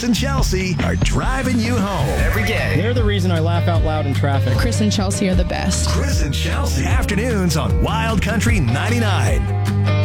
and Chelsea are driving you home every day. They're the reason I laugh out loud in traffic. Chris and Chelsea are the best. Chris and Chelsea. Afternoons on Wild Country 99.